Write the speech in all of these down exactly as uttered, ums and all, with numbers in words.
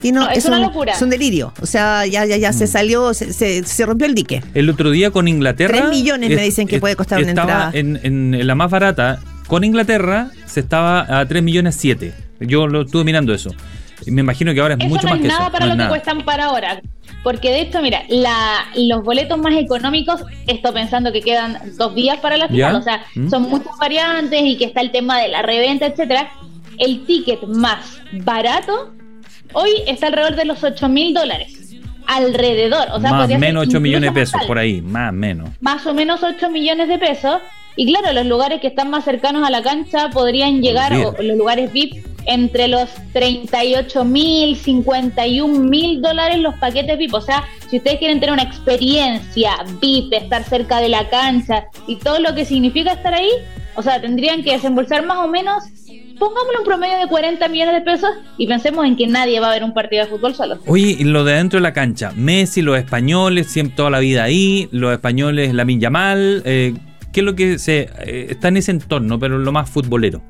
No, no, es, es una un, locura. Es un delirio. O sea, ya ya, ya mm. se salió, se, se, se rompió el dique. El otro día con Inglaterra... Tres millones es, me dicen que es, puede costar una estaba entrada. En, en, en la más barata, con Inglaterra, se estaba a tres millones siete. Yo lo estuve mirando eso. Me imagino que ahora es eso mucho no más es que nada eso. para no lo es que nada. cuestan para ahora. Porque de hecho, mira, la, los boletos más económicos, esto pensando que quedan dos días para la final, ¿Ya? o sea, ¿Mm? son muchas variantes y que está el tema de la reventa, etcétera. El ticket más barato hoy está alrededor de los ocho mil dólares. Alrededor, o sea, más o menos ocho millones de pesos, más por ahí, más o menos. Más o menos ocho millones de pesos. Y claro, los lugares que están más cercanos a la cancha podrían llegar, Bien. o los lugares V I P, entre los treinta y ocho mil, cincuenta y un mil dólares los paquetes V I P. O sea, si ustedes quieren tener una experiencia V I P, estar cerca de la cancha y todo lo que significa estar ahí, o sea, tendrían que desembolsar más o menos, pongámosle un promedio de cuarenta millones de pesos y pensemos en que nadie va a ver un partido de fútbol solo. Oye, y lo de adentro de la cancha, Messi, los españoles, siempre toda la vida ahí, los españoles, Lamine Yamal, eh, ¿qué es lo que se eh, está en ese entorno, pero lo más futbolero?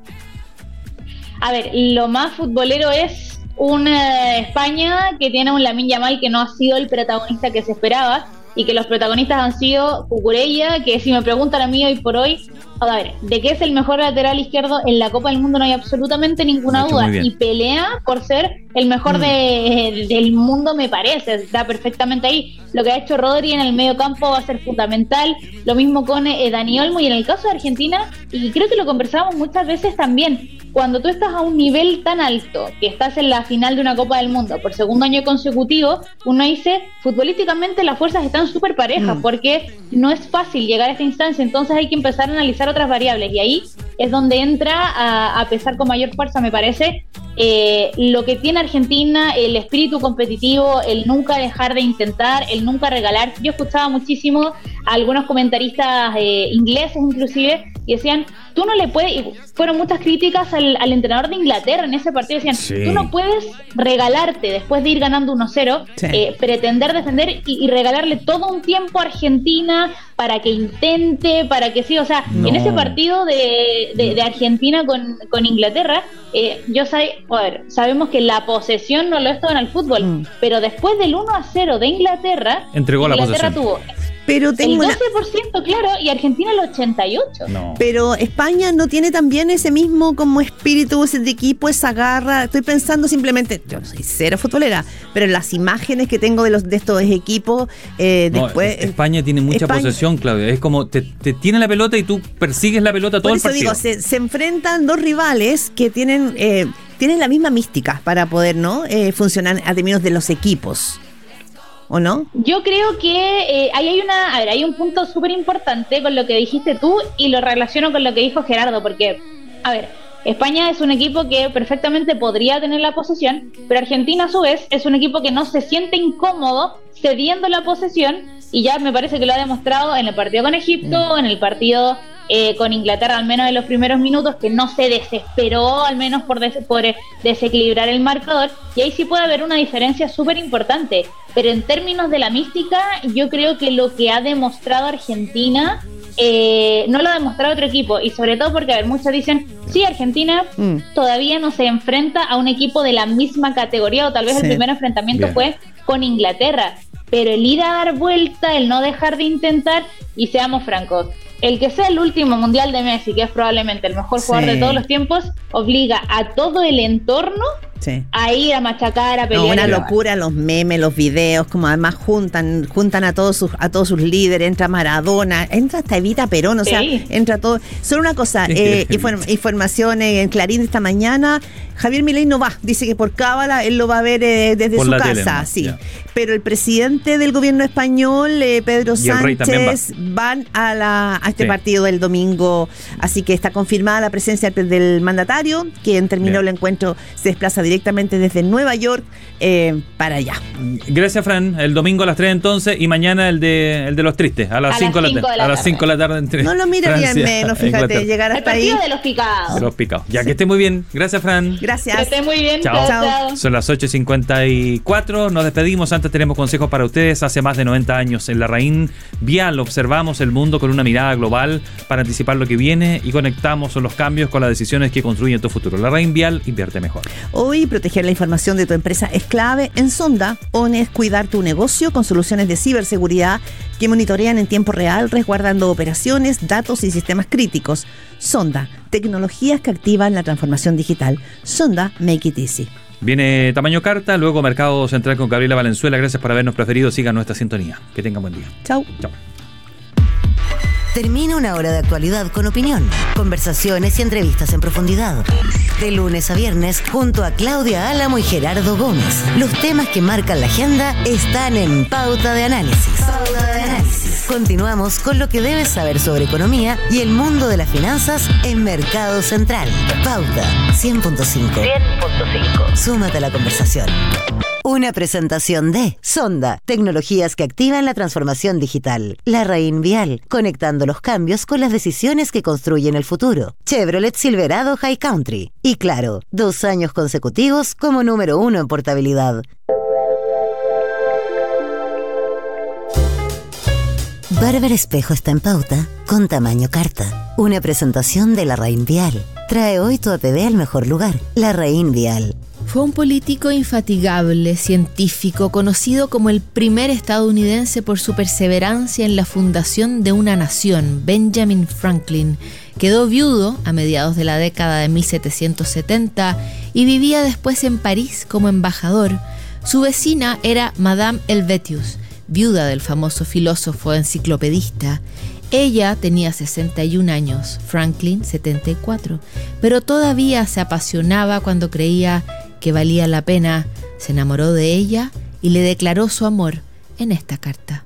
A ver, lo más futbolero es una España que tiene un Lamine Yamal que no ha sido el protagonista que se esperaba y que los protagonistas han sido Cucurella, que si me preguntan a mí hoy por hoy, a ver, de que es el mejor lateral izquierdo en la Copa del Mundo no hay absolutamente ninguna duda, y pelea por ser el mejor mm. de, del mundo, me parece, está perfectamente ahí. Lo que ha hecho Rodri en el medio campo va a ser fundamental, lo mismo con eh, Dani Olmo, y en el caso de Argentina, y creo que lo conversábamos muchas veces también, cuando tú estás a un nivel tan alto, que estás en la final de una Copa del Mundo por segundo año consecutivo, uno dice, futbolísticamente las fuerzas están súper parejas, mm. porque no es fácil llegar a esta instancia, entonces hay que empezar a analizar otras variables, y ahí es donde entra a, a pesar con mayor fuerza, me parece, eh, lo que tiene Argentina, el espíritu competitivo, el nunca dejar de intentar, el nunca regalar. Yo escuchaba muchísimo a algunos comentaristas eh, ingleses inclusive, y decían, tú no le puedes, y fueron muchas críticas al, al entrenador de Inglaterra en ese partido, decían, sí. tú no puedes regalarte después de ir ganando uno cero, sí. eh, pretender defender y, y regalarle todo un tiempo a Argentina para que intente, para que sí, o sea, no. en ese partido de, de, de Argentina con, con Inglaterra, eh, yo sabe, a ver, sabemos que la posesión no lo es todo en el fútbol, mm. pero después del uno a cero de Inglaterra, entregó Inglaterra la posesión. tuvo Pero tengo el doce por ciento, una... claro, y Argentina el ochenta y ocho por ciento. No. Pero España no tiene también ese mismo como espíritu, ese de equipo, esa garra. Estoy pensando simplemente, yo no soy cero futbolera, pero en las imágenes que tengo de los de estos equipos, eh, no, después... España tiene mucha España... posesión, Claudia. Es como, te, te tiene la pelota y tú persigues la pelota todo Por el eso partido. digo, se, se enfrentan dos rivales que tienen, eh, tienen la misma mística para poder, ¿no? Eh, funcionar a términos de los equipos. ¿O no? Yo creo que eh, ahí hay una, a ver, hay un punto súper importante con lo que dijiste tú y lo relaciono con lo que dijo Gerardo, porque, a ver, España es un equipo que perfectamente podría tener la posesión, pero Argentina a su vez es un equipo que no se siente incómodo cediendo la posesión, y ya me parece que lo ha demostrado en el partido con Egipto, mm. en el partido eh, con Inglaterra, al menos en los primeros minutos, que no se desesperó, al menos por, des- por desequilibrar el marcador, y ahí sí puede haber una diferencia súper importante. Pero en términos de la mística, yo creo que lo que ha demostrado Argentina eh, no lo ha demostrado otro equipo, y sobre todo porque, a ver, muchos dicen, sí, Argentina mm. todavía no se enfrenta a un equipo de la misma categoría, o tal vez sí. el primer enfrentamiento Bien. fue con Inglaterra, pero el ir a dar vuelta, el no dejar de intentar, y seamos francos, el que sea el último mundial de Messi, que es probablemente el mejor jugador sí. de todos los tiempos, obliga a todo el entorno sí. a ir a machacar, a pelear. No, una locura los memes, los videos, como además juntan juntan a todos sus a todos sus líderes, entra Maradona, entra hasta Evita Perón, o sí. sea, entra todo. Solo una cosa, eh, inform, información en Clarín esta mañana, Javier Milei no va, dice que por cábala él lo va a ver eh, desde por su casa, tele, ¿no? sí. Yeah. Pero el presidente del gobierno español, eh, Pedro Sánchez, va. van a la a este sí. partido del domingo, así que está confirmada la presencia del mandatario, quien terminó Bien. el encuentro, se desplaza directamente desde Nueva York eh, para allá. Gracias, Fran. El domingo a las tres entonces, y mañana el de el de los tristes, a las cinco de la tarde. A las cinco de la tarde entre No lo mire bien menos, fíjate, llegar hasta ahí. El partido de los picados. De los picados. Ya sí. que esté muy bien. Gracias, Fran. Gracias. Que esté muy bien. Chao. Chao. Chao. Son las ocho y cincuenta y cuatro. Nos despedimos. Antes tenemos consejos para ustedes. Hace más de noventa años en la Larraín Vial observamos el mundo con una mirada global para anticipar lo que viene y conectamos los cambios con las decisiones que construyen tu futuro. La Larraín Vial, invierte mejor. Hoy hoy, proteger la información de tu empresa es clave. En Sonda, O N E es cuidar tu negocio con soluciones de ciberseguridad que monitorean en tiempo real, resguardando operaciones, datos y sistemas críticos. Sonda, tecnologías que activan la transformación digital. Sonda, make it easy. Viene Tamaño Carta, luego Mercado Central con Gabriela Valenzuela. Gracias por habernos preferido. Sigan nuestra sintonía. Que tengan buen día. Chau. Chau. Termina una hora de actualidad con opinión, conversaciones y entrevistas en profundidad. De lunes a viernes, junto a Claudia Álamo y Gerardo Gómez. Los temas que marcan la agenda están en Pauta de Análisis. Pauta de Análisis. Continuamos con lo que debes saber sobre economía y el mundo de las finanzas en Mercado Central. Pauta cien punto cinco. cien punto cinco. Súmate a la conversación. Una presentación de Sonda, tecnologías que activan la transformación digital. Larraín Vial, conectando los cambios con las decisiones que construyen el futuro. Chevrolet Silverado High Country. Y claro, dos años consecutivos como número uno en portabilidad. Barber Espejo está en pauta con Tamaño Carta. Una presentación de Larraín Vial. Trae hoy tu A P B al mejor lugar. Larraín Vial. Fue un político infatigable, científico, conocido como el primer estadounidense por su perseverancia en la fundación de una nación, Benjamin Franklin. Quedó viudo a mediados de la década de mil setecientos setenta y vivía después en París como embajador. Su vecina era Madame Helvétius, viuda del famoso filósofo enciclopedista. Ella tenía sesenta y un años, Franklin setenta y cuatro, pero todavía se apasionaba cuando creía que valía la pena. Se enamoró de ella y le declaró su amor en esta carta.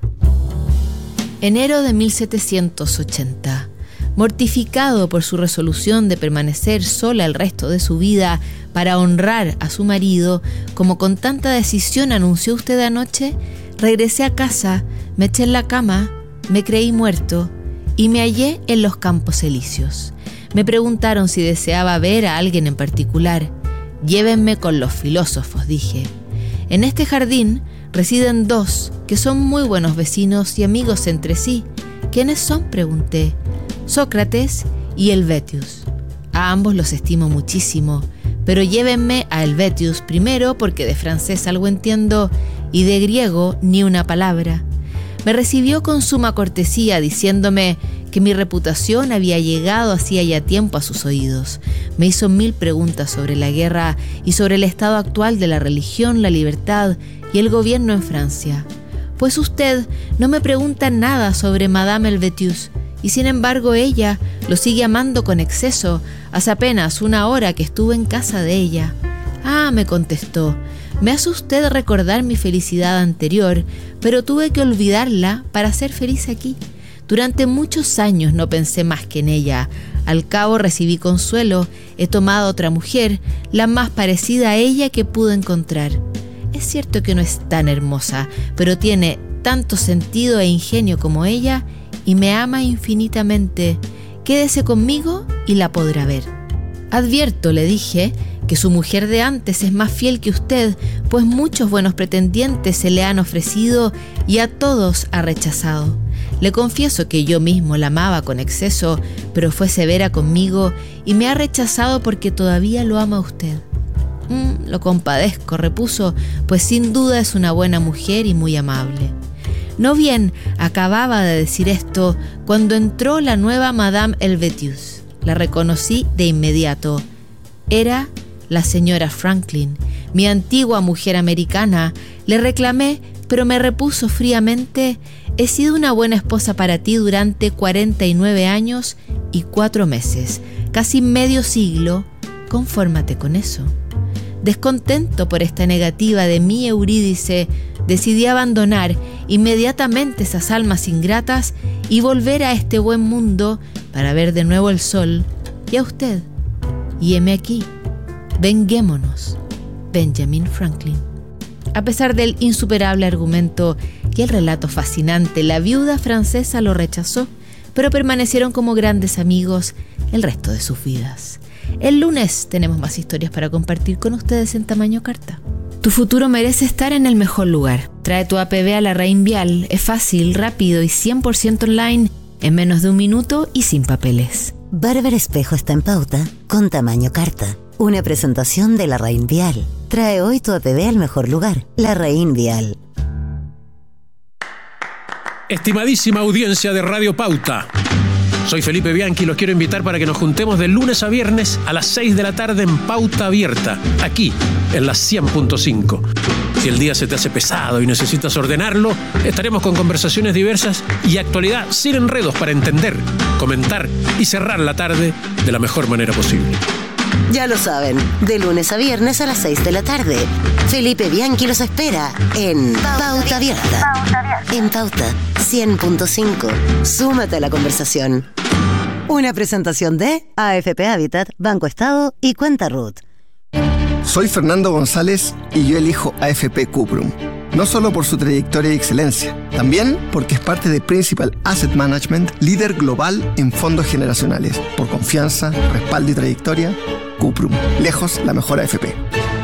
Enero de mil setecientos ochenta. Mortificado por su resolución de permanecer sola el resto de su vida para honrar a su marido, como con tanta decisión anunció usted anoche, regresé a casa, me eché en la cama, me creí muerto y me hallé en los Campos Elíseos. Me preguntaron si deseaba ver a alguien en particular. Llévenme con los filósofos, dije. En este jardín residen dos que son muy buenos vecinos y amigos entre sí. ¿Quiénes son?, pregunté. Sócrates y Helvétius. A ambos los estimo muchísimo, pero llévenme a Helvétius primero porque de francés algo entiendo y de griego ni una palabra. Me recibió con suma cortesía diciéndome que mi reputación había llegado hacía ya tiempo a sus oídos. Me hizo mil preguntas sobre la guerra y sobre el estado actual de la religión, la libertad y el gobierno en Francia. Pues usted no me pregunta nada sobre Madame Helvétius y sin embargo ella lo sigue amando con exceso. Hace apenas una hora que estuve en casa de ella. Ah, me contestó. Me hace usted recordar mi felicidad anterior, pero tuve que olvidarla para ser feliz aquí. Durante muchos años no pensé más que en ella. Al cabo recibí consuelo, he tomado otra mujer, la más parecida a ella que pude encontrar. Es cierto que no es tan hermosa, pero tiene tanto sentido e ingenio como ella y me ama infinitamente. Quédese conmigo y la podrá ver. Advierto, le dije, que su mujer de antes es más fiel que usted, pues muchos buenos pretendientes se le han ofrecido y a todos ha rechazado. Le confieso que yo mismo la amaba con exceso, pero fue severa conmigo y me ha rechazado porque todavía lo ama a usted. Mm, lo compadezco, repuso, pues sin duda es una buena mujer y muy amable. No bien acababa de decir esto cuando entró la nueva Madame Helvétius. La reconocí de inmediato. Era la señora Franklin, mi antigua mujer americana. Le reclamé, pero me repuso fríamente: he sido una buena esposa para ti durante cuarenta y nueve años y cuatro meses, casi medio siglo. Confórmate con eso. Descontento por esta negativa de mi Eurídice, decidí abandonar inmediatamente esas almas ingratas y volver a este buen mundo para ver de nuevo el sol y a usted. Y heme aquí. Venguémonos. Benjamin Franklin. A pesar del insuperable argumento y el relato fascinante, la viuda francesa lo rechazó, pero permanecieron como grandes amigos el resto de sus vidas. El lunes tenemos más historias para compartir con ustedes en Tamaño Carta. Tu futuro merece estar en el mejor lugar. Trae tu A P B a Larraín Vial. Es fácil, rápido y cien por ciento online, en menos de un minuto y sin papeles. Barber Espejo está en pauta con Tamaño Carta. Una presentación de Larraín Vial. Trae hoy tu A P B al mejor lugar. Larraín Vial. Estimadísima audiencia de Radio Pauta, soy Felipe Bianchi y los quiero invitar para que nos juntemos de lunes a viernes a las seis de la tarde en Pauta Abierta, aquí en la cien punto cinco. Si el día se te hace pesado y necesitas ordenarlo, estaremos con conversaciones diversas y actualidad sin enredos para entender, comentar y cerrar la tarde de la mejor manera posible. Ya lo saben, de lunes a viernes a las seis de la tarde. Felipe Bianchi los espera en Pauta Abierta. En Pauta cien punto cinco. Súmate a la conversación. Una presentación de A F P Habitat, Banco Estado y Cuenta Ruth. Soy Fernando González y yo elijo A F P Cuprum. No solo por su trayectoria y excelencia, también porque es parte de Principal Asset Management, líder global en fondos generacionales. Por confianza, respaldo y trayectoria, Cuprum. Lejos la mejor A F P.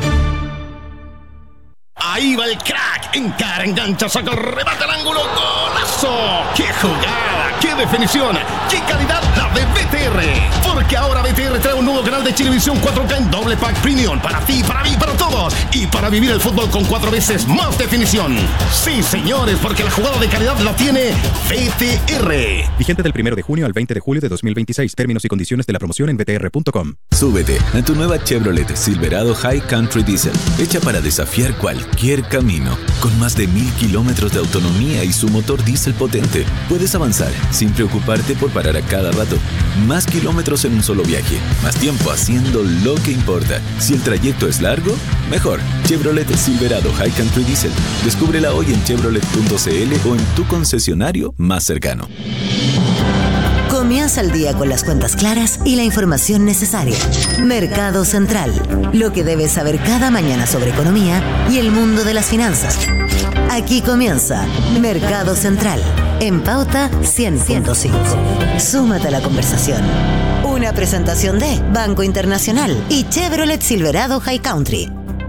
Ahí va el crack, encara, engancha, saca, remata al ángulo, ¡golazo! ¡Qué jugada! ¡Qué definición! ¡Qué calidad la de B T R! Porque ahora B T R trae un nuevo canal de Chilevisión cuatro K en doble pack premium para ti, para mí, para todos y para vivir el fútbol con cuatro veces más definición. Sí, señores, porque la jugada de calidad la tiene B T R. Vigente del primero de junio al veinte de julio de dos mil veintiséis. Términos y condiciones de la promoción en b t r punto com. Súbete a tu nueva Chevrolet Silverado High Country Diesel, hecha para desafiar cualquier camino. Con más de mil kilómetros de autonomía y su motor diésel potente, puedes avanzar sin preocuparte por parar a cada rato. Más kilómetros en un solo viaje, más tiempo haciendo lo que importa. Si el trayecto es largo, mejor. Chevrolet Silverado High Country Diesel. Descúbrela hoy en chevrolet punto c l o en tu concesionario más cercano. Comienza el día con las cuentas claras y la información necesaria. Mercado Central. Lo que debes saber cada mañana sobre economía y el mundo de las finanzas. Aquí comienza Mercado Central, en Pauta cien punto cinco. Súmate a la conversación. Una presentación de Banco Internacional y Chevrolet Silverado High Country.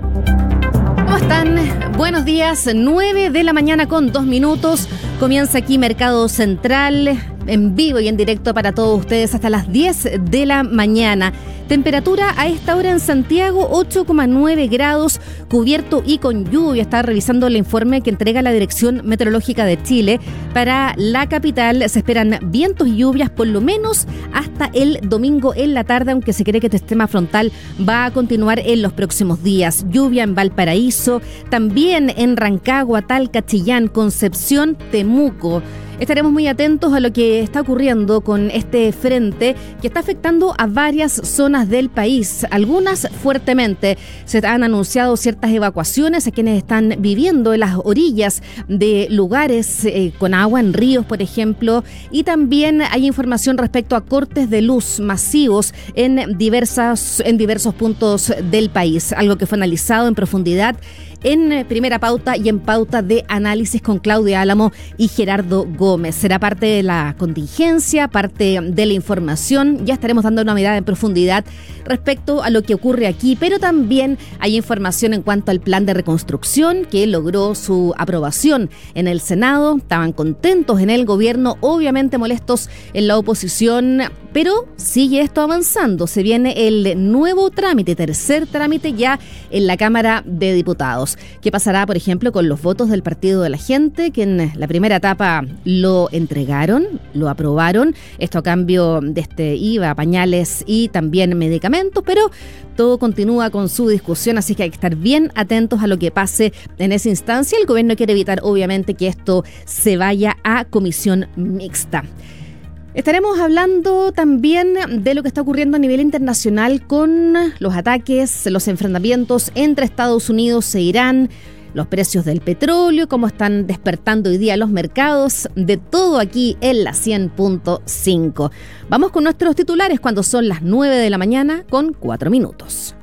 ¿Cómo están? Buenos días, nueve de la mañana con dos minutos. Comienza aquí Mercado Central, en vivo y en directo para todos ustedes hasta las diez de la mañana. Temperatura a esta hora en Santiago, ocho coma nueve grados, cubierto y con lluvia. Está revisando el informe que entrega la Dirección Meteorológica de Chile. Para la capital se esperan vientos y lluvias por lo menos hasta el domingo en la tarde, aunque se cree que este sistema frontal va a continuar en los próximos días. Lluvia en Valparaíso, también en Rancagua, Talca, Chillán, Concepción, Temuco. Estaremos muy atentos a lo que está ocurriendo con este frente que está afectando a varias zonas del país, algunas fuertemente. Se han anunciado ciertas evacuaciones a quienes están viviendo en las orillas de lugares eh, con agua, en ríos, por ejemplo, y también hay información respecto a cortes de luz masivos en, diversas, en diversos puntos del país, algo que fue analizado en profundidad en Primera Pauta y en Pauta de Análisis con Claudia Álamo y Gerardo Gómez. Será parte de la contingencia, parte de la información. Ya estaremos dando una mirada en profundidad respecto a lo que ocurre aquí, pero también hay información en cuanto al plan de reconstrucción que logró su aprobación en el Senado. Estaban contentos en el gobierno, obviamente molestos en la oposición, pero sigue esto avanzando. Se viene el nuevo trámite, tercer trámite ya en la Cámara de Diputados. ¿Qué pasará, por ejemplo, con los votos del Partido de la Gente, que en la primera etapa lo entregaron, lo aprobaron? Esto a cambio de este I V A, pañales y también medicamentos, pero todo continúa con su discusión, así que hay que estar bien atentos a lo que pase en esa instancia. El gobierno quiere evitar, obviamente, que esto se vaya a comisión mixta. Estaremos hablando también de lo que está ocurriendo a nivel internacional con los ataques, los enfrentamientos entre Estados Unidos e Irán, los precios del petróleo, cómo están despertando hoy día los mercados, de todo aquí en la cien punto cinco. Vamos con nuestros titulares cuando son las nueve de la mañana con cuatro minutos.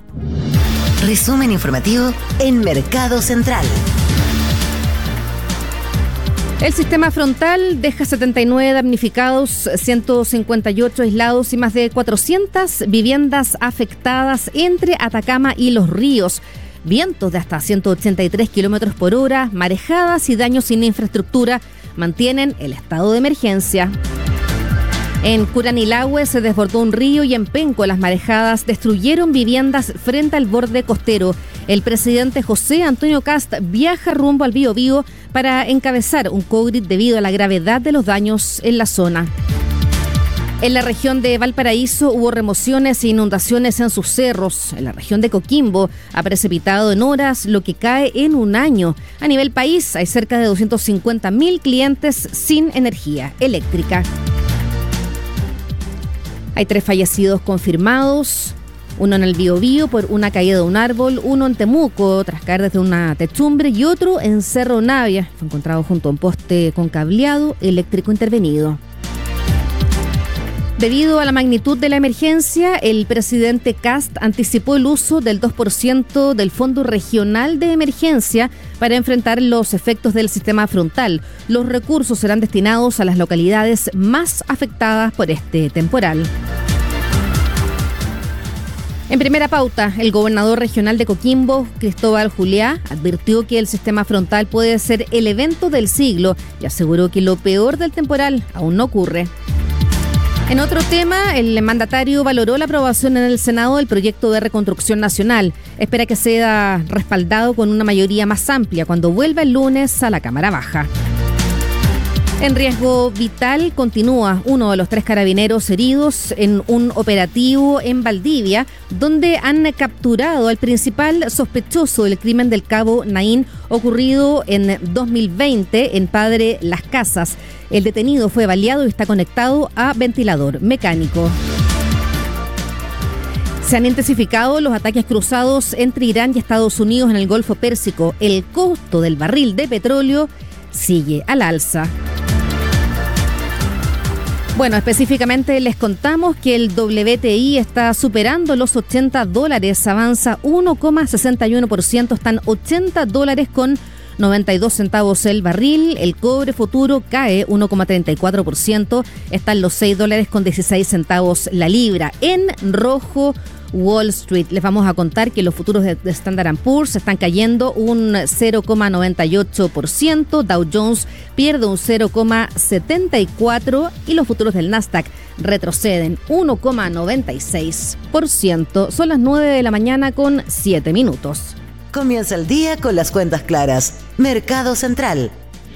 Resumen informativo en Mercado Central. El sistema frontal deja setenta y nueve damnificados, ciento cincuenta y ocho aislados y más de cuatrocientas viviendas afectadas entre Atacama y Los Ríos. Vientos de hasta ciento ochenta y tres kilómetros por hora, marejadas y daños sin infraestructura mantienen el estado de emergencia. En Curanilahue se desbordó un río y en Penco las marejadas destruyeron viviendas frente al borde costero. El presidente José Antonio Kast viaja rumbo al Biobío para encabezar un COGRIT debido a la gravedad de los daños en la zona. En la región de Valparaíso hubo remociones e inundaciones en sus cerros. En la región de Coquimbo ha precipitado en horas lo que cae en un año. A nivel país hay cerca de doscientos cincuenta mil clientes sin energía eléctrica. Hay tres fallecidos confirmados, uno en el Biobío por una caída de un árbol, uno en Temuco tras caer desde una techumbre y otro en Cerro Navia. Fue encontrado junto a un poste con cableado eléctrico intervenido. Debido a la magnitud de la emergencia, el presidente Kast anticipó el uso del dos por ciento del Fondo Regional de Emergencia para enfrentar los efectos del sistema frontal. Los recursos serán destinados a las localidades más afectadas por este temporal. En primera pauta, el gobernador regional de Coquimbo, Cristóbal Juliá, advirtió que el sistema frontal puede ser el evento del siglo y aseguró que lo peor del temporal aún no ocurre. En otro tema, el mandatario valoró la aprobación en el Senado del proyecto de reconstrucción nacional. Espera que sea respaldado con una mayoría más amplia cuando vuelva el lunes a la Cámara Baja. En riesgo vital continúa uno de los tres carabineros heridos en un operativo en Valdivia, donde han capturado al principal sospechoso del crimen del cabo Naín ocurrido en dos mil veinte en Padre Las Casas. El detenido fue baleado y está conectado a ventilador mecánico. Se han intensificado los ataques cruzados entre Irán y Estados Unidos en el Golfo Pérsico. El costo del barril de petróleo sigue al alza. Bueno, específicamente les contamos que el W T I está superando los ochenta dólares, avanza uno coma sesenta y uno por ciento, están ochenta dólares con noventa y dos centavos el barril. El cobre futuro cae uno coma treinta y cuatro por ciento, están los seis dólares con dieciséis centavos la libra. En rojo, Wall Street. Les vamos a contar que los futuros de Standard and Poor's están cayendo un cero coma noventa y ocho por ciento, Dow Jones pierde un cero coma setenta y cuatro por ciento y los futuros del Nasdaq retroceden uno coma noventa y seis por ciento. Son las nueve de la mañana con siete minutos. Comienza el día con las cuentas claras. Mercado Central.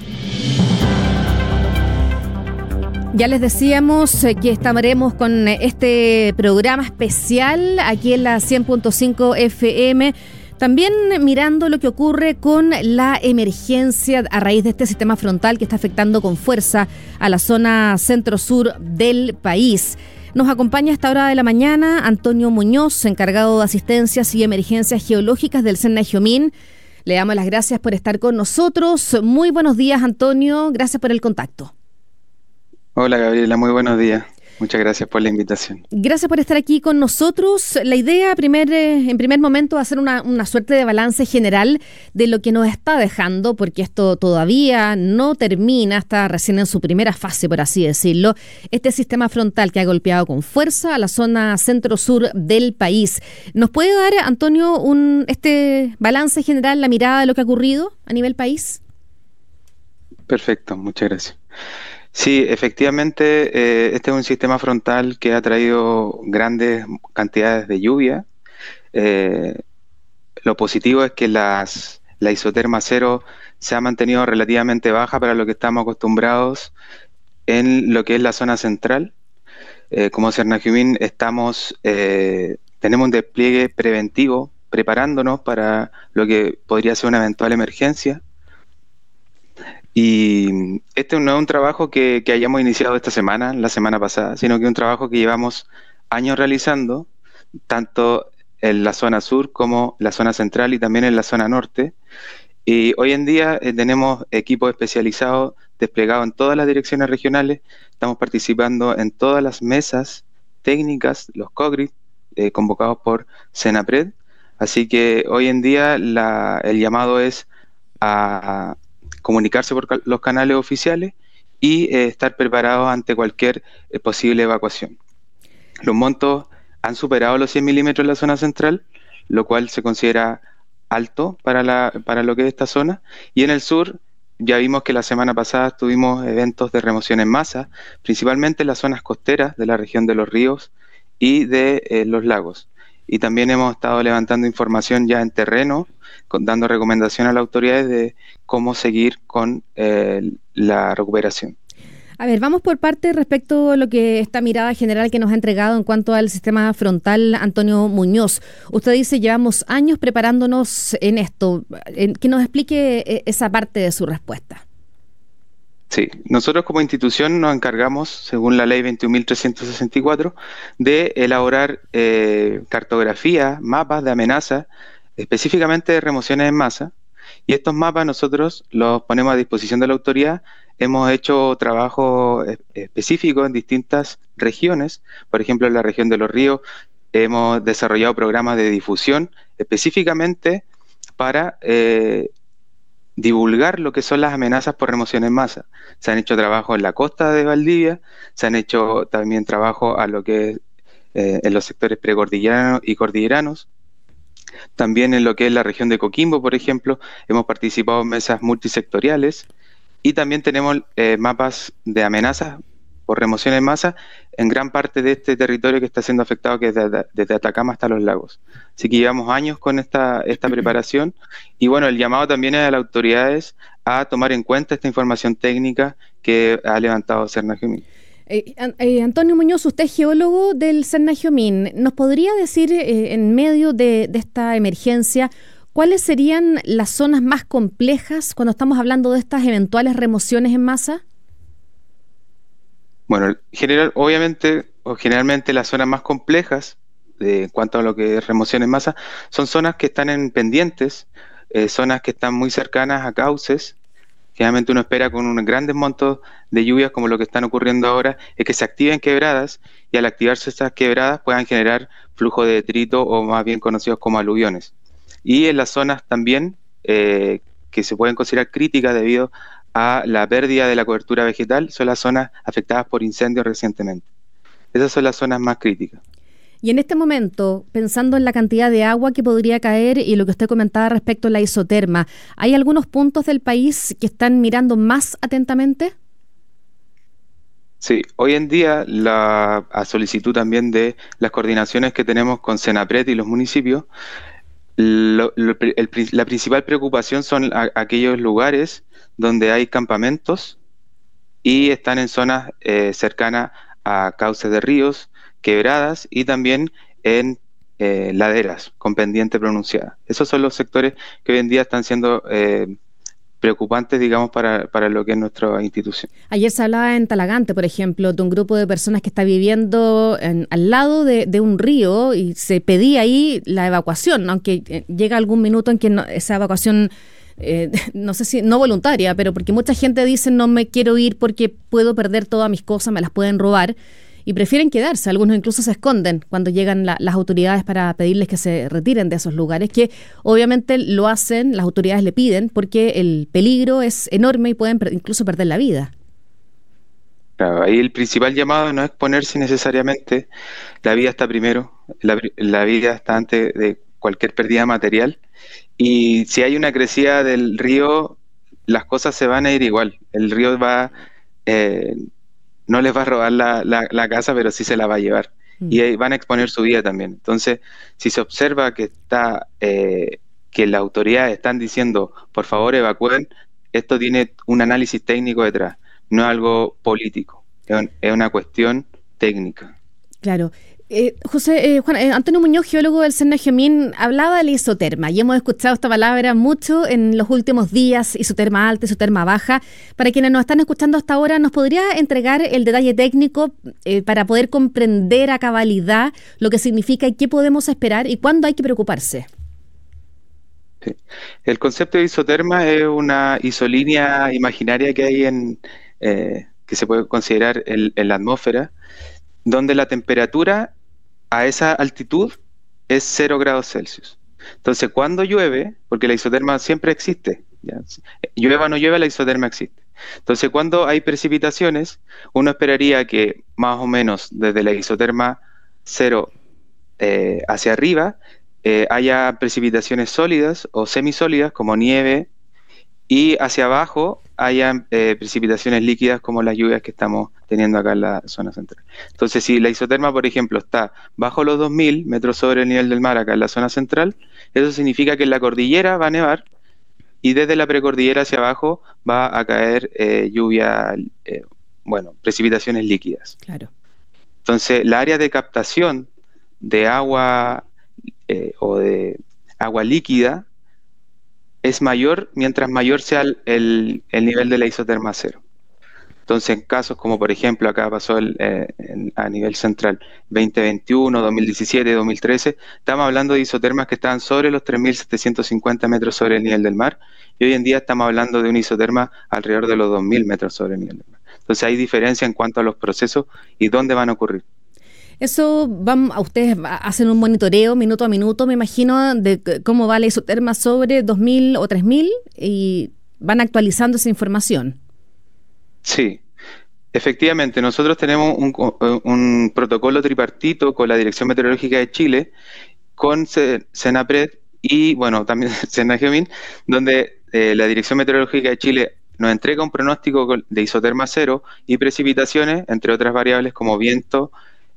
Ya les decíamos que estaremos con este programa especial aquí en la cien punto cinco F M, también mirando lo que ocurre con la emergencia a raíz de este sistema frontal que está afectando con fuerza a la zona centro-sur del país. Nos acompaña a esta hora de la mañana Antonio Muñoz, encargado de asistencias y emergencias geológicas del CENAGEOMIN. Le damos las gracias por estar con nosotros. Muy buenos días, Antonio. Gracias por el contacto. Hola Gabriela, muy buenos días. Muchas gracias por la invitación. Gracias por estar aquí con nosotros. La idea primer, eh, en primer momento va a ser una, una suerte de balance general de lo que nos está dejando, porque esto todavía no termina, está recién en su primera fase, por así decirlo, este sistema frontal que ha golpeado con fuerza a la zona centro-sur del país. ¿Nos puede dar, Antonio, un este balance general, la mirada de lo que ha ocurrido a nivel país? Perfecto, muchas gracias. Sí, efectivamente, eh, este es un sistema frontal que ha traído grandes cantidades de lluvia. Eh, lo positivo es que las, la isoterma cero se ha mantenido relativamente baja para lo que estamos acostumbrados en lo que es la zona central. Eh, como CENAGEOMIN estamos, eh, tenemos un despliegue preventivo, preparándonos para lo que podría ser una eventual emergencia. Y este no es un trabajo que, que hayamos iniciado esta semana, la semana pasada, sino que es un trabajo que llevamos años realizando, tanto en la zona sur como la zona central y también en la zona norte. Y hoy en día eh, tenemos equipos especializados desplegados en todas las direcciones regionales, estamos participando en todas las mesas técnicas, los COGRIT, eh, convocados por CENAPRED. Así que hoy en día la, el llamado es a comunicarse por los canales oficiales y eh, estar preparados ante cualquier eh, posible evacuación. Los montos han superado los cien milímetros en la zona central, lo cual se considera alto para, la, para lo que es esta zona, y en el sur ya vimos que la semana pasada tuvimos eventos de remoción en masa, principalmente en las zonas costeras de la región de los ríos y de eh, los lagos. Y también hemos estado levantando información ya en terreno, con, dando recomendación a las autoridades de cómo seguir con eh, la recuperación. A ver, vamos por parte respecto a lo que esta mirada general que nos ha entregado en cuanto al sistema frontal, Antonio Muñoz. Usted dice, llevamos años preparándonos en esto. Que nos explique esa parte de su respuesta. Sí, nosotros como institución nos encargamos, según la ley veintiún mil trescientos sesenta y cuatro, de elaborar eh, cartografía, mapas de amenaza, específicamente de remociones en masa, y estos mapas nosotros los ponemos a disposición de la autoridad. Hemos hecho trabajo específico en distintas regiones, por ejemplo en la región de los ríos hemos desarrollado programas de difusión específicamente para eh, divulgar lo que son las amenazas por remoción en masa. Se han hecho trabajos en la costa de Valdivia, se han hecho también trabajo a lo que es eh, en los sectores precordilleranos y cordilleranos. También en lo que es la región de Coquimbo, por ejemplo, hemos participado en mesas multisectoriales y también tenemos eh, mapas de amenazas por remoción en masa en gran parte de este territorio que está siendo afectado, que es desde, desde Atacama hasta los lagos. Así que llevamos años con esta, esta preparación y bueno, el llamado también es a las autoridades a tomar en cuenta esta información técnica que ha levantado Cernagiomín. Eh, eh, Antonio Muñoz, usted es geólogo del Cernagiomín. ¿Nos podría decir eh, en medio de, de esta emergencia cuáles serían las zonas más complejas cuando estamos hablando de estas eventuales remociones en masa? Bueno, general, obviamente, o generalmente las zonas más complejas de, en cuanto a lo que es remoción en masa son zonas que están en pendientes, eh, zonas que están muy cercanas a cauces. Generalmente uno espera con unos grandes montos de lluvias como lo que están ocurriendo ahora, es que se activen quebradas y al activarse estas quebradas puedan generar flujo de detrito o más bien conocidos como aluviones. Y en las zonas también eh, que se pueden considerar críticas debido a la pérdida de la cobertura vegetal son las zonas afectadas por incendios recientemente. Esas son las zonas más críticas. Y en este momento, pensando en la cantidad de agua que podría caer y lo que usted comentaba respecto a la isoterma, ¿hay algunos puntos del país que están mirando más atentamente? Sí, hoy en día, la, a solicitud también de las coordinaciones que tenemos con Senapred y los municipios, lo, lo, el, la principal preocupación son a, aquellos lugares donde hay campamentos y están en zonas eh, cercanas a cauces de ríos, quebradas y también en eh, laderas con pendiente pronunciada. Esos son los sectores que hoy en día están siendo eh, preocupantes, digamos, para, para lo que es nuestra institución. Ayer se hablaba en Talagante, por ejemplo, de un grupo de personas que está viviendo en, al lado de, de un río y se pedía ahí la evacuación, aunque llega algún minuto en que no, esa evacuación, eh, no sé si no voluntaria, pero porque mucha gente dice no me quiero ir porque puedo perder todas mis cosas, me las pueden robar. Y prefieren quedarse, algunos incluso se esconden cuando llegan la, las autoridades para pedirles que se retiren de esos lugares, que obviamente lo hacen, las autoridades le piden, porque el peligro es enorme y pueden per- incluso perder la vida. Claro, ahí el principal llamado no es exponerse necesariamente, la vida está primero, la, la vida está antes de cualquier pérdida material, y si hay una crecida del río, las cosas se van a ir igual, el río va... Eh, no les va a robar la, la, la casa, pero sí se la va a llevar. Mm. Y van a exponer su vida también. Entonces, si se observa que está eh, que las autoridades están diciendo, por favor, evacúen, esto tiene un análisis técnico detrás, no es algo político, es, un, es una cuestión técnica. Claro. Eh, José, eh, Juan, eh, Antonio Muñoz, geólogo del Cernagiomín, hablaba de la isoterma y hemos escuchado esta palabra mucho en los últimos días, isoterma alta, isoterma baja. Para quienes nos están escuchando hasta ahora, ¿nos podría entregar el detalle técnico eh, para poder comprender a cabalidad lo que significa y qué podemos esperar y cuándo hay que preocuparse? Sí. El concepto de isoterma es una isolínea imaginaria que hay en eh, que se puede considerar en, en la atmósfera, donde la temperatura a esa altitud es cero grados Celsius. Entonces, cuando llueve, porque la isoterma siempre existe, ¿ya? Llueva o no llueva, la isoterma existe. Entonces, cuando hay precipitaciones, uno esperaría que más o menos desde la isoterma cero eh, hacia arriba eh, haya precipitaciones sólidas o semisólidas, como nieve, y hacia abajo hayan eh, precipitaciones líquidas como las lluvias que estamos teniendo acá en la zona central. Entonces, si la isoterma, por ejemplo, está bajo los dos mil metros sobre el nivel del mar acá en la zona central, eso significa que en la cordillera va a nevar y desde la precordillera hacia abajo va a caer eh, lluvia, eh, bueno, precipitaciones líquidas. Claro. Entonces, la área de captación de agua eh, o de agua líquida es mayor mientras mayor sea el, el, el nivel de la isoterma cero. Entonces, en casos como, por ejemplo, acá pasó el, eh, en, a nivel central veinte veintiuno, dos mil diecisiete, dos mil trece, estamos hablando de isotermas que estaban sobre los tres mil setecientos cincuenta metros sobre el nivel del mar, y hoy en día estamos hablando de una isoterma alrededor de los dos mil metros sobre el nivel del mar. Entonces, hay diferencia en cuanto a los procesos y dónde van a ocurrir. Eso, van, a ustedes hacen un monitoreo minuto a minuto, me imagino, de cómo va la isoterma sobre dos mil o tres mil y van actualizando esa información. Sí, efectivamente, nosotros tenemos un, un protocolo tripartito con la Dirección Meteorológica de Chile, con Senapred y, bueno, también Senageomin, donde eh, la Dirección Meteorológica de Chile nos entrega un pronóstico de isoterma cero y precipitaciones, entre otras variables como viento,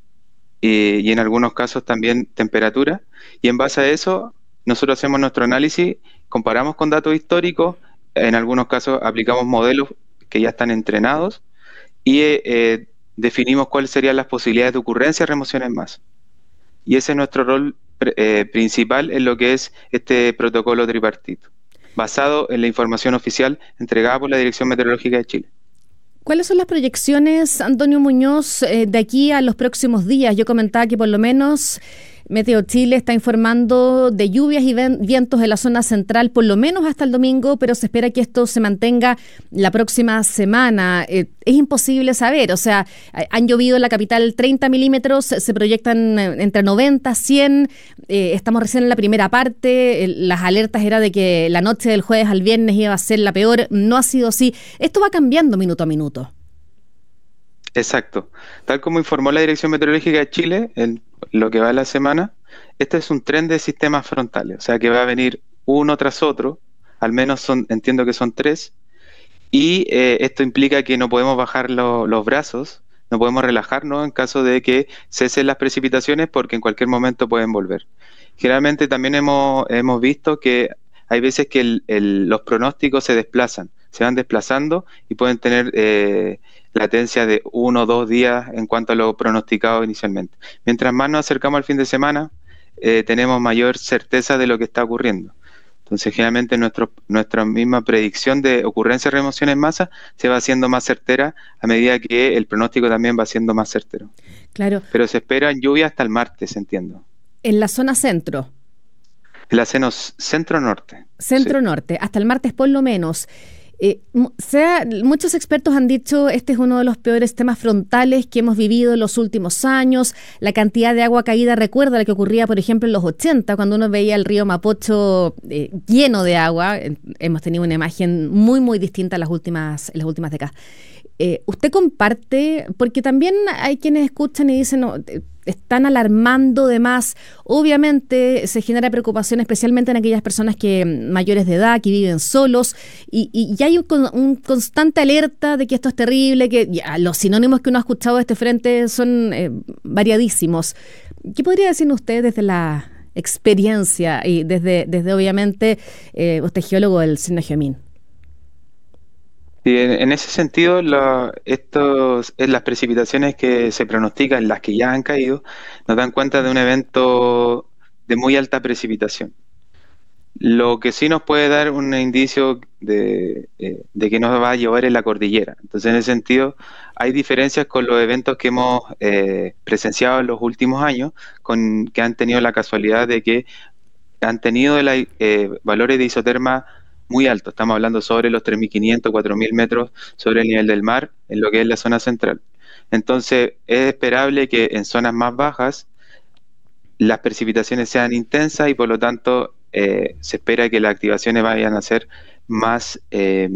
Eh, y en algunos casos también temperatura, y en base a eso nosotros hacemos nuestro análisis, comparamos con datos históricos, en algunos casos aplicamos modelos que ya están entrenados y eh, eh, definimos cuáles serían las posibilidades de ocurrencia de remociones más. Y ese es nuestro rol eh, principal en lo que es este protocolo tripartito, basado en la información oficial entregada por la Dirección Meteorológica de Chile. ¿Cuáles son las proyecciones, Antonio Muñoz, eh, de aquí a los próximos días? Yo comentaba que por lo menos Meteo Chile está informando de lluvias y vientos en la zona central por lo menos hasta el domingo, pero se espera que esto se mantenga la próxima semana. Eh, es imposible saber, o sea, han llovido en la capital treinta milímetros, se proyectan entre noventa, cien, eh, estamos recién en la primera parte, las alertas eran de que la noche del jueves al viernes iba a ser la peor, no ha sido así. Esto va cambiando minuto a minuto. Exacto. Tal como informó la Dirección Meteorológica de Chile, en lo que va de la semana, este es un tren de sistemas frontales, o sea que va a venir uno tras otro, al menos son, entiendo que son tres, y eh, esto implica que no podemos bajar lo, los brazos, no podemos relajarnos en caso de que cesen las precipitaciones porque en cualquier momento pueden volver. Generalmente también hemos, hemos visto que hay veces que el, el, los pronósticos se desplazan, se van desplazando y pueden tener eh, latencia de uno o dos días en cuanto a lo pronosticado inicialmente. Mientras más nos acercamos al fin de semana, eh, tenemos mayor certeza de lo que está ocurriendo. Entonces, generalmente nuestro, nuestra misma predicción de ocurrencia de remociones en masa se va haciendo más certera a medida que el pronóstico también va siendo más certero. Claro. Pero se esperan lluvias hasta el martes, entiendo. En la zona centro. En la zona centro-norte. Centro-norte, sí. Hasta el martes por lo menos. Eh, sea, muchos expertos han dicho este es uno de los peores temas frontales que hemos vivido en los últimos años. La cantidad de agua caída recuerda lo que ocurría, por ejemplo, en los ochenta, cuando uno veía el río Mapocho eh, lleno de agua. Eh, hemos tenido una imagen muy, muy distinta en las últimas, en las últimas décadas. Eh, ¿Usted comparte? Porque también hay quienes escuchan y dicen, no, están alarmando de más. Obviamente se genera preocupación especialmente en aquellas personas que mayores de edad, que viven solos, y, y, y hay un, un constante alerta de que esto es terrible, que ya, los sinónimos que uno ha escuchado de este frente son eh, variadísimos. ¿Qué podría decir usted desde la experiencia y desde, desde obviamente, eh, usted es geólogo del Senageomin? Sí, en, en ese sentido, lo, estos, las precipitaciones que se pronostican, las que ya han caído, nos dan cuenta de un evento de muy alta precipitación. Lo que sí nos puede dar un indicio de, eh, de que nos va a llevar en la cordillera. Entonces, en ese sentido, hay diferencias con los eventos que hemos eh, presenciado en los últimos años, con, que han tenido la casualidad de que han tenido la, eh, valores de isoterma muy altos. Estamos hablando sobre los tres mil quinientos, cuatro mil metros sobre el nivel del mar, en lo que es la zona central. Entonces, es esperable que en zonas más bajas las precipitaciones sean intensas y por lo tanto eh, se espera que las activaciones vayan a ser más, eh,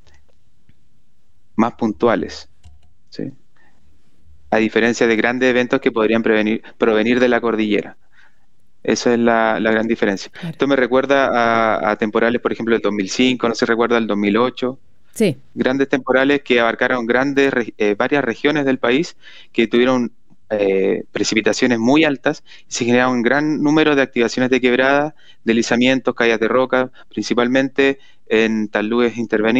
más puntuales, ¿sí? A diferencia de grandes eventos que podrían prevenir, provenir de la cordillera. Esa es la, la gran diferencia. Claro. Esto me recuerda a, a temporales, por ejemplo, del dos mil cinco, no se recuerda al dos mil ocho, Sí. Grandes temporales que abarcaron grandes eh, varias regiones del país, que tuvieron eh, precipitaciones muy altas, y se generaron un gran número de activaciones de quebrada, deslizamientos, caídas de roca, principalmente en taludes intervenidos.